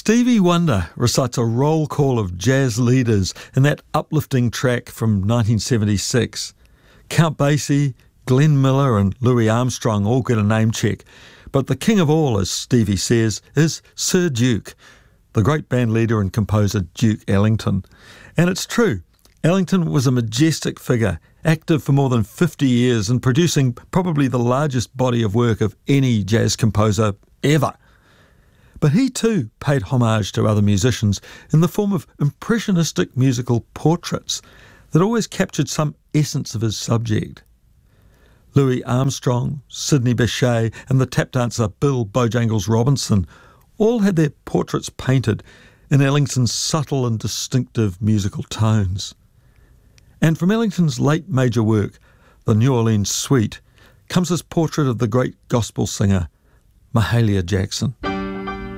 Stevie Wonder recites a roll call of jazz leaders in that uplifting track from 1976. Count Basie, Glenn Miller and Louis Armstrong all get a name check, but the king of all, as Stevie says, is Sir Duke, the great band leader and composer Duke Ellington. And it's true, Ellington was a majestic figure, active for more than 50 years and producing probably the largest body of work of any jazz composer ever. But he too paid homage to other musicians in the form of impressionistic musical portraits that always captured some essence of his subject. Louis Armstrong, Sidney Bechet and the tap dancer Bill Bojangles Robinson all had their portraits painted in Ellington's subtle and distinctive musical tones. And from Ellington's late major work, the New Orleans Suite, comes his portrait of the great gospel singer Mahalia Jackson.